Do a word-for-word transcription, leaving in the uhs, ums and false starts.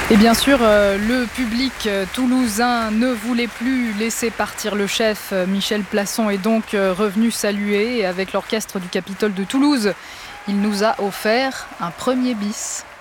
Et bien sûr, euh, le public euh, toulousain ne voulait plus laisser partir le chef. Euh, Michel Plasson est donc euh, revenu saluer et avec l'orchestre du Capitole de Toulouse, il nous a offert un premier bis.